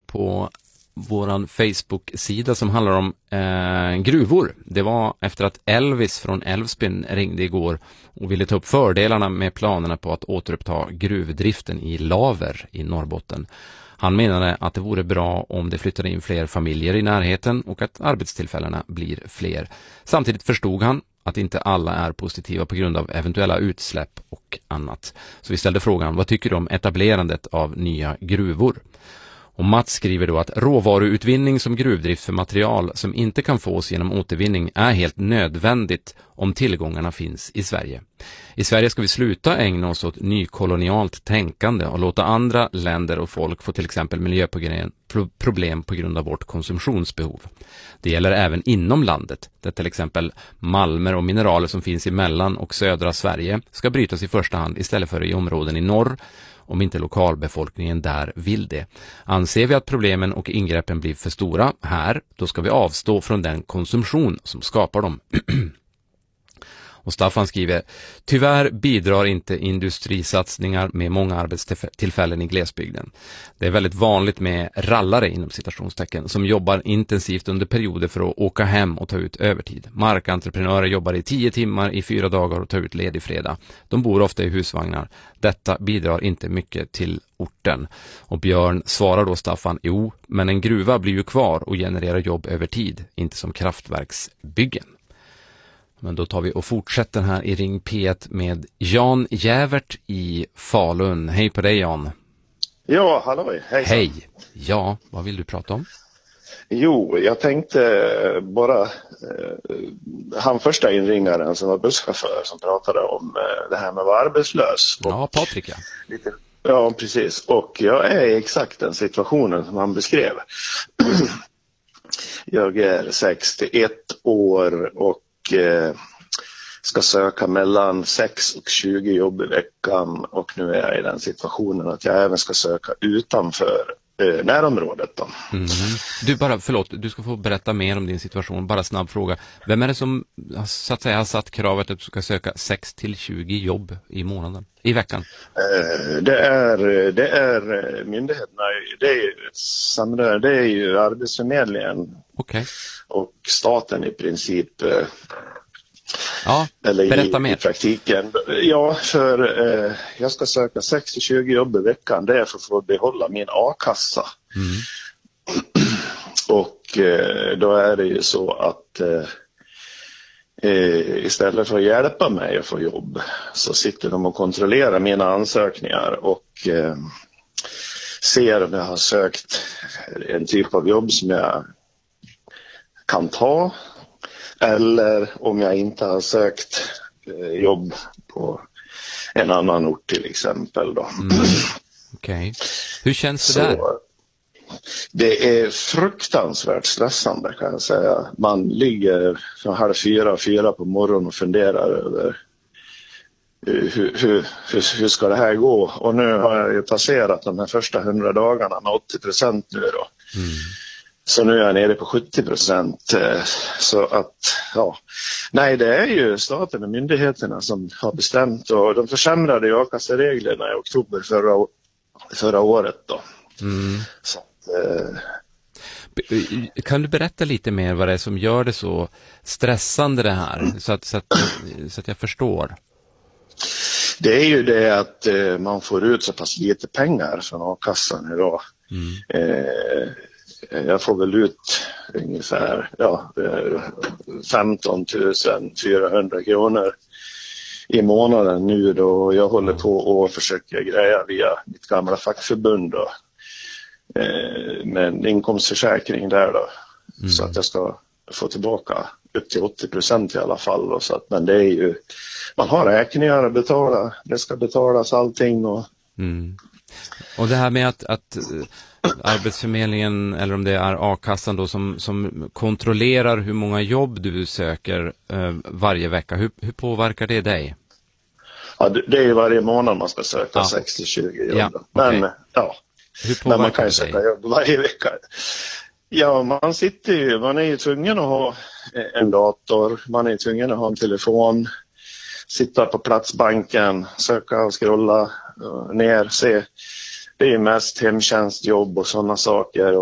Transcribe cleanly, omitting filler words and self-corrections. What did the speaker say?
på våran Facebook-sida som handlar om gruvor. Det var efter att Elvis från Älvsbyn ringde igår och ville ta upp fördelarna med planerna på att återuppta gruvdriften i Laver i Norrbotten. Han menade att det vore bra om det flyttade in fler familjer i närheten och att arbetstillfällena blir fler. Samtidigt förstod han att inte alla är positiva på grund av eventuella utsläpp och annat. Så vi ställde frågan, vad tycker du om etablerandet av nya gruvor? Och Mats skriver då att råvaruutvinning som gruvdrift för material som inte kan fås genom återvinning är helt nödvändigt om tillgångarna finns i Sverige. I Sverige ska vi sluta ägna oss åt nykolonialt tänkande och låta andra länder och folk få till exempel miljöproblem på grund av vårt konsumtionsbehov. Det gäller även inom landet, där till exempel malmer och mineraler som finns i mellan- och södra Sverige ska brytas i första hand istället för i områden i norr, om inte lokalbefolkningen där vill det. Anser vi att problemen och ingreppen blir för stora här, då ska vi avstå från den konsumtion som skapar dem. Och Staffan skriver, tyvärr bidrar inte industrisatsningar med många arbetstillfällen i glesbygden. Det är väldigt vanligt med rallare inom citationstecken som jobbar intensivt under perioder för att åka hem och ta ut övertid. Markentreprenörer jobbar i 10 timmar i 4 dagar och tar ut ledig fredag. De bor ofta i husvagnar. Detta bidrar inte mycket till orten. Och Björn svarar då Staffan, jo, men en gruva blir ju kvar och genererar jobb över tid, inte som kraftverksbyggen. Men då tar vi och fortsätter här i Ring P1 med Jan Jävert i Falun. Hej på dig, Jan. Ja, halloj. Hejsan. Hej. Ja, vad vill du prata om? Jo, jag tänkte bara han första inringaren som var busschaufför som pratade om det här med att vara arbetslös. Ja, Patrik, ja. Ja, precis. Och jag är i exakt den situationen som han beskrev. Jag är 61 år och ska söka mellan 6 och 20 jobb i veckan, och nu är jag i den situationen att jag även ska söka utanför närområdet då. Mm. Du bara, förlåt, du ska få berätta mer om din situation. Bara snabb fråga. Vem är det som så att säga har satt kravet att du ska söka 6 till 20 jobb i månaden, i veckan? Det är myndigheterna, det är ju Arbetsförmedlingen. Okay. Och staten i princip. Ja, eller berätta mer. I praktiken. Ja, för jag ska söka 6-20 jobb i veckan. Det är för att få behålla min a-kassa. Mm. Och då är det ju så att istället för att hjälpa mig att få jobb så sitter de och kontrollerar mina ansökningar och ser om jag har sökt en typ av jobb som jag kan ta, eller om jag inte har sökt jobb på en annan ort till exempel då. Okej. Hur känns det där? Det är fruktansvärt stressande, kan jag säga. Man ligger från 3:30 på morgonen och funderar över hur ska det här gå? Och nu har jag ju passerat de här första 100 dagarna med 80% nu då. Så nu är jag nere på 70%. Så att, ja. Nej, det är ju staten och myndigheterna som har bestämt, och de försämrade ju a-kassereglerna i oktober förra året då. Så att, kan du berätta lite mer vad det är som gör det så stressande det här, så att jag förstår? Det är ju det att man får ut så pass lite pengar från a-kassan idag. Jag får väl ut ungefär 15 400 kronor i månaden nu då. Jag håller på och försöker greja via mitt gamla fackförbund då, med en inkomstförsäkring där då. Så att jag ska få tillbaka upp till 80% i alla fall då. Så att, men det är ju, man har räkningar att betala, det ska betalas allting och Och det här med att Arbetsförmedlingen, eller om det är a-kassan då, som kontrollerar hur många jobb du söker varje vecka, hur påverkar det dig? Ja, det är ju varje månad man ska söka 60-20 jobb. Ja, okay. Men man kan ju söka jobb varje vecka. Ja, man är ju tvungen att ha en dator, man är tvungen att ha en telefon, sitta på Platsbanken, söka och scrolla ner, se. Det är mest hemtjänstjobb och sådana saker.